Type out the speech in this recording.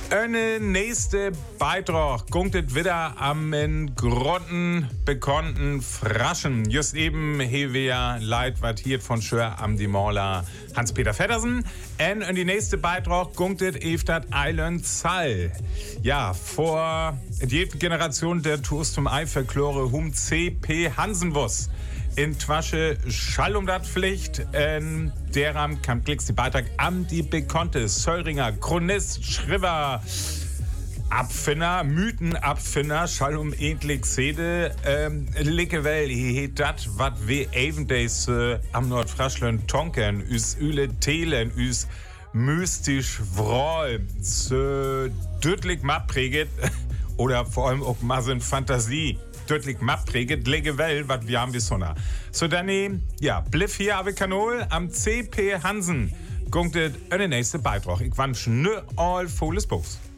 Eine nächste Beitrag gunktet wieder am in Grotten bekannten Fraschen. Just eben he wir Leid wat hier von Schör am die Maler Hans-Peter Feddersen. Und die nächste Beitrag gunktet Eftat Island Zall. Ja, vor die Generation der Tours zum Eifelklore hum C.P. Hansenwuss. In Twasche Schallumdatpflicht, deram kam klicks die Beitrag am die bekannte Söllringer Chronist, Schriver, Abfinner, Mythenabfinner, Schallum endlich Sede, Lickewell, he dat, wat we evendays am Nordfraschland tonken, üs üle Telen, üs mystisch Wroll, so dütlich mappreget, oder vor allem auch Massen Fantasie. Deutlich mappreget, Legewell, wat wir haben wie Sonne. So dann, ja, bliff hier ave Kanol am C.P. Hansen. Gunktet eine nächste Beitrag. Ich wünsche ne all volles Buchs.